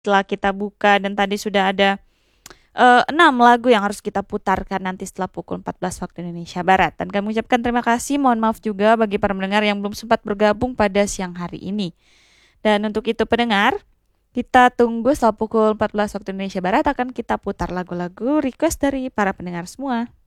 setelah kita buka dan tadi sudah ada 6 lagu yang harus kita putarkan nanti setelah pukul 14 waktu Indonesia Barat. Dan kami ucapkan terima kasih, mohon maaf juga bagi para pendengar yang belum sempat bergabung pada siang hari ini. Dan untuk itu pendengar, kita tunggu setelah pukul 14 waktu Indonesia Barat akan kita putar lagu-lagu request dari para pendengar semua.